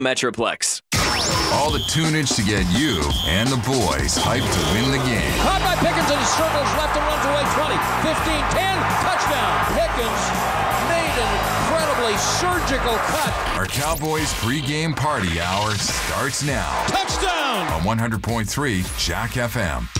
Metroplex. All the tunage to get you and the boys hyped to win the game. Caught by Pickens and he circles left and runs away 20, 15, 10, touchdown. Pickens made an incredibly surgical cut. Our Cowboys pregame party hour starts now. Touchdown! On 100.3 Jack FM.